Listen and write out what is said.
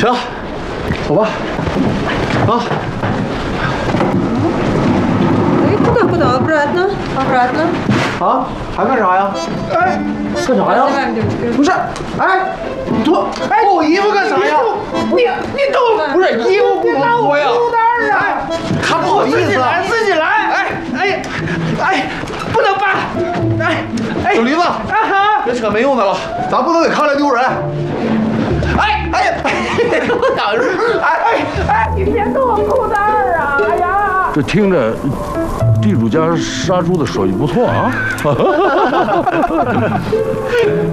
行，走吧。啊。 Куда, куда? Обратно. Обратно. 啊？还干啥呀？哎，干啥呀？ Называем девочкой. 不是，哎，脱，哎，脱衣服干啥呀？你都不是衣服不能脱呀？裤带啊！他不好意思，自己来。哎，不能扒。小驴子，别扯没用的了，咱不能给看来丢人。我等着。你别动我裤带啊！哎呀， 这听着，地主家杀猪的手艺不错啊。